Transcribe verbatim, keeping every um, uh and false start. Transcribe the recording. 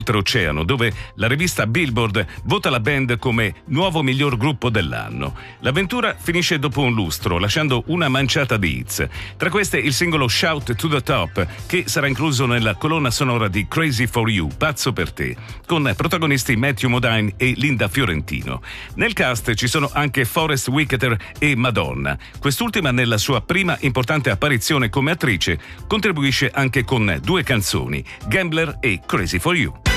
Oltreoceano, dove la rivista Billboard vota la band come nuovo miglior gruppo dell'anno. L'avventura finisce dopo un lustro, lasciando una manciata di hits. Tra queste il singolo Shout to the Top, che sarà incluso nella colonna sonora di Crazy for You, Pazzo per te, con protagonisti Matthew Modine e Linda Fiorentino. Nel cast ci sono anche Forest Whitaker e Madonna. Quest'ultima, nella sua prima importante apparizione come attrice, contribuisce anche con due canzoni, Gambler e Crazy for You.